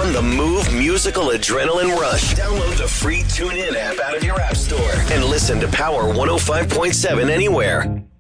on the Move musical adrenaline rush. Download the free TuneIn app out of your app store and listen to Power 105.7 anywhere.